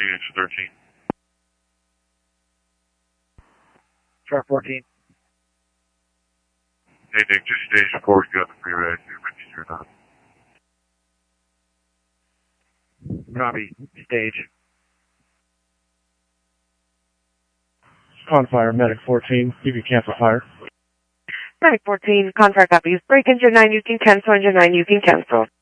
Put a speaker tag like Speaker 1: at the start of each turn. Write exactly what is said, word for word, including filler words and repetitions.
Speaker 1: fourteen, engine thirteen.
Speaker 2: Truck fourteen.
Speaker 1: Hey, Nick, just stage before we go on the freeway. See if it's or not.
Speaker 2: Copy. Stage.
Speaker 3: Confire, Medic fourteen. You can cancel fire.
Speaker 4: Medic fourteen, contract copies. Break engine nine, you can cancel. Engine nine, you can cancel.